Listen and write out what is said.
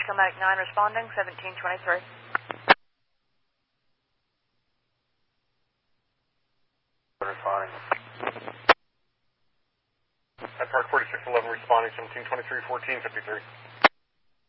Chromatic 9 responding, 1723. Responding. At Park 4611 responding, 1723, 1453.